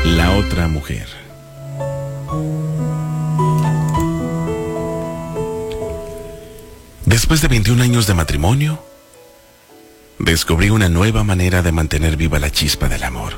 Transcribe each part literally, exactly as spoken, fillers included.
La otra mujer. Después de veintiún años de matrimonio, descubrí una nueva manera de mantener viva la chispa del amor.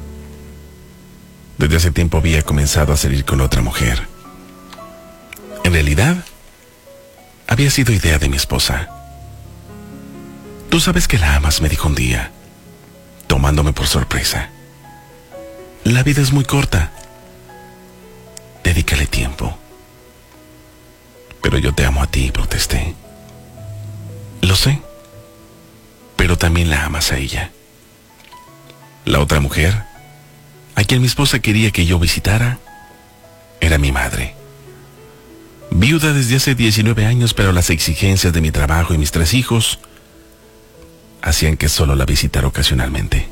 Desde hace tiempo había comenzado a salir con otra mujer. En realidad, había sido idea de mi esposa. Tú sabes que la amas, me dijo un día, tomándome por sorpresa. La vida es muy corta. Dedícale tiempo. Pero yo te amo a ti, protesté. Lo sé, pero también la amas a ella. La otra mujer, a quien mi esposa quería que yo visitara, era mi madre. Viuda desde hace diecinueve años, pero las exigencias de mi trabajo y mis tres hijos hacían que solo la visitara ocasionalmente.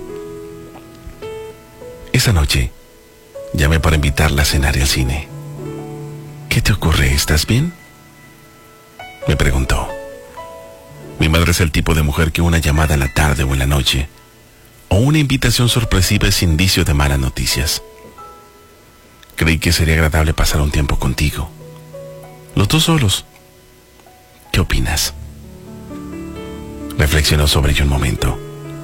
Esa noche, llamé para invitarla a cenar y al cine. ¿Qué te ocurre? ¿Estás bien?, me preguntó. Mi madre es el tipo de mujer que una llamada en la tarde o en la noche, o una invitación sorpresiva es indicio de malas noticias. Creí que sería agradable pasar un tiempo contigo, los dos solos. ¿Qué opinas? Reflexionó sobre ello un momento.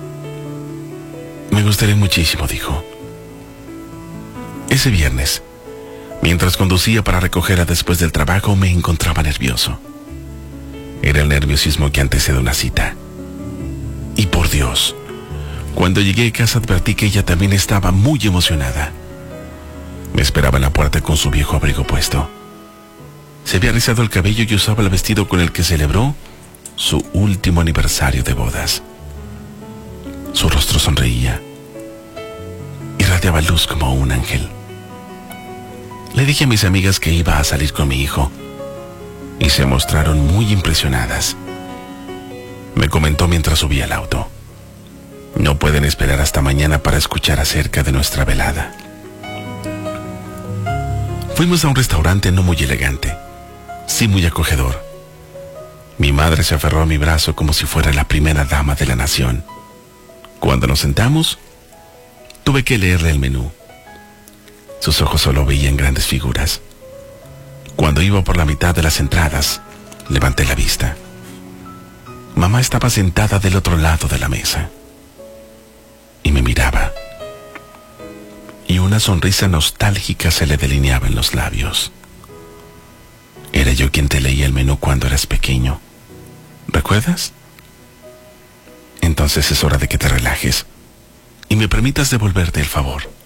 Me gustaría muchísimo, dijo. Ese viernes, mientras conducía para recogerla después del trabajo, me encontraba nervioso. Era el nerviosismo que antecede una cita. Y por Dios, cuando llegué a casa advertí que ella también estaba muy emocionada. Me esperaba en la puerta con su viejo abrigo puesto. Se había rizado el cabello y usaba el vestido con el que celebró su último aniversario de bodas. Su rostro sonreía, irradiaba luz como un ángel. Le dije a mis amigas que iba a salir con mi hijo, y se mostraron muy impresionadas. Me comentó mientras subía al auto. No pueden esperar hasta mañana para escuchar acerca de nuestra velada. Fuimos a un restaurante no muy elegante, sí muy acogedor. Mi madre se aferró a mi brazo como si fuera la primera dama de la nación. Cuando nos sentamos, tuve que leerle el menú. Sus ojos solo veían grandes figuras. Cuando iba por la mitad de las entradas, levanté la vista. Mamá estaba sentada del otro lado de la mesa y me miraba. Y una sonrisa nostálgica se le delineaba en los labios. Era yo quien te leía el menú cuando eras pequeño. ¿Recuerdas? Entonces es hora de que te relajes y me permitas devolverte el favor.